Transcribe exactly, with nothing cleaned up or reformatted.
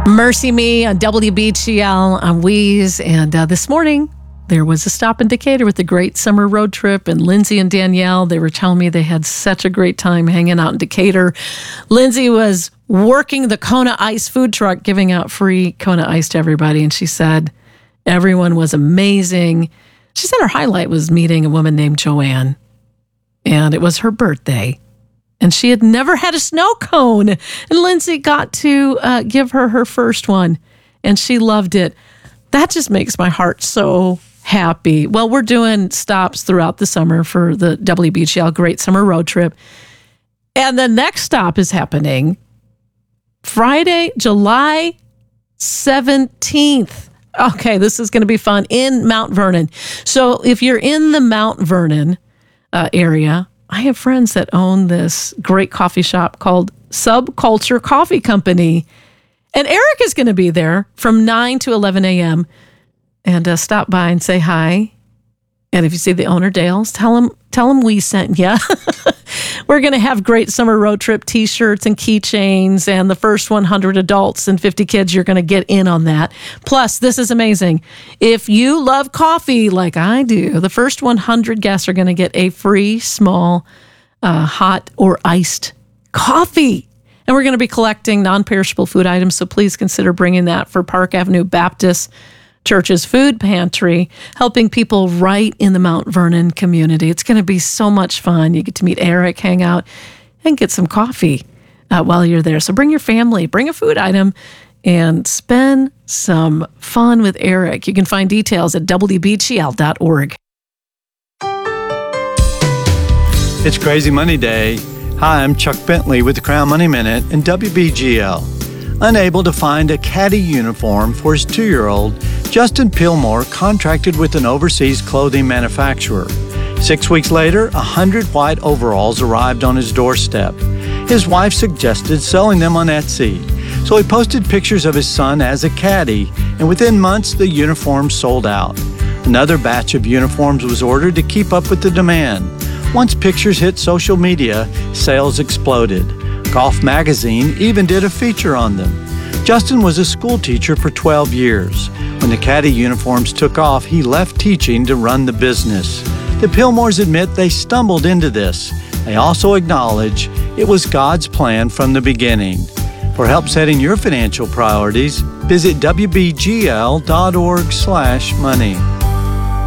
Mercy Me on W B G L on Wheeze. And uh, this morning, there was a stop in Decatur with a great summer road trip. And Lindsay and Danielle, they were telling me they had such a great time hanging out in Decatur. Lindsay was working the Kona Ice food truck, giving out free Kona Ice to everybody. And she said everyone was amazing. She said her highlight was meeting a woman named Joanne. And it was her birthday. And she had never had a snow cone. And Lindsay got to uh, give her her first one. And she loved it. That just makes my heart so happy. Well, we're doing stops throughout the summer for the W B G L Great Summer Road Trip. And the next stop is happening Friday, July seventeenth. Okay, this is going to be fun in Mount Vernon. So if you're in the Mount Vernon uh, area, I have friends that own this great coffee shop called Subculture Coffee Company. And Eric is going to be there from nine to eleven a.m. And uh, stop by and say hi. And if you see the owner, Dales, tell him, tell him we sent you. We're going to have great summer road trip t-shirts and keychains. And the first one hundred adults and fifty kids, you're going to get in on that. Plus, this is amazing. If you love coffee like I do, the first one hundred guests are going to get a free small uh, hot or iced coffee. And we're going to be collecting non-perishable food items, so please consider bringing that for Park Avenue Baptist Church's food pantry, helping people right in the Mount Vernon community. It's going to be so much fun. You get to meet Eric, hang out, and get some coffee uh, while you're there. So bring your family, bring a food item, and spend some fun with Eric. You can find details at W B G L dot org. It's Crazy Money Day. Hi, I'm Chuck Bentley with the Crown Money Minute and W B G L. Unable to find a caddy uniform for his two-year-old, Justin Pillmore contracted with an overseas clothing manufacturer. Six weeks later, a hundred white overalls arrived on his doorstep. His wife suggested selling them on Etsy, so he posted pictures of his son as a caddy, and within months, the uniforms sold out. Another batch of uniforms was ordered to keep up with the demand. Once pictures hit social media, sales exploded. Golf Magazine even did a feature on them. Justin was a school teacher for twelve years. When the caddy uniforms took off, he left teaching to run the business. The Pillmores admit they stumbled into this. They also acknowledge it was God's plan from the beginning. For help setting your financial priorities, visit W B G L dot org slash money.